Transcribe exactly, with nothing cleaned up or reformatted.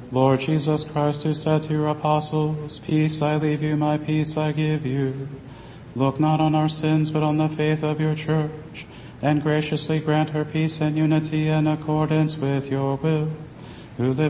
Lord Jesus Christ, who said to your apostles, "Peace I leave you, my peace I give you," look not on our sins, but on the faith of your church, and graciously grant her peace and unity in accordance with your will, who live